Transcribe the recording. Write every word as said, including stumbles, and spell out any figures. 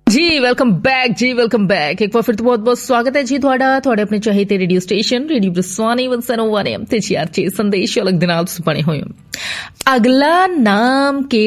ਜੀ welcome back ਜੀ welcome back ਇੱਕ ਵਾਰ ਫਿਰ ਤੋਂ ਬਹੁਤ ਬਹੁਤ ਸਵਾਗਤ ਹੈ ਜੀ ਤੁਹਾਡਾ ਤੁਹਾਡੇ ਆਪਣੇ ਚਾਹੀਦੇ ਰੇਡੀਓ ਸਟੇਸ਼ਨ ਰੇਡੀਓ ਬਰਸਵਾਨੀ ਇੱਕ ਸੌ ਇੱਕ ਐਮ ਤੇ ਜੀ ਆਰ ਜੀ ਸੰਦੇਸ਼ ਅਲੱਗ ਦੇ ਨਾਲ ਤੁਸੀਂ ਬਣੇ ਹੋਏ ਹੋ। ਅਗਲਾ ਨਾਮ